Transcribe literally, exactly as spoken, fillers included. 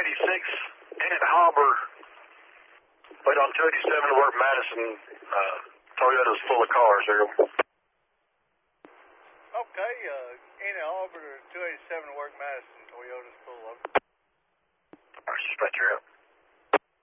eighty-six, Ed Harbor. Wait on two eighty-seven where Madison uh, Toyota's full of cars there. Okay, uh, Enid Harbor to two eighty-seven Work Madison Toyota's full of. All right, suspect you're out.